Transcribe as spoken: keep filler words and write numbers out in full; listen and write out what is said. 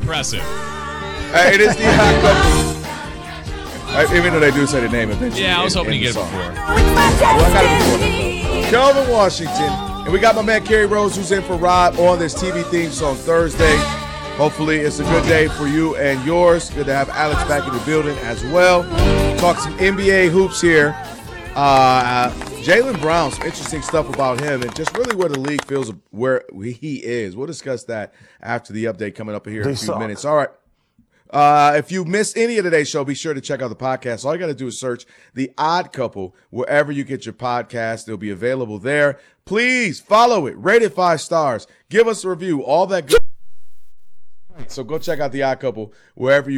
impressive. Uh, it is the Odd Couple. Uh, even though they do say the name eventually. Yeah, I was in, hoping in to get it song. before. Well, I got it before that, though. Kelvin Washington. And we got my man Kerry Rose, who's in for Rob on this T V theme song Thursday. Hopefully it's a good day for you and yours. Good to have Alex back in the building as well. Talk some N B A hoops here. Uh, Jaylen Brown, some interesting stuff about him and just really where the league feels where he is. We'll discuss that after the update coming up here in a few minutes. All right. Uh, if you missed any of today's show, be sure to check out the podcast. All you got to do is search The Odd Couple wherever you get your podcast. They'll be available there. Please follow it. Rate it five stars. Give us a review. All that good. So go check out The Odd Couple wherever you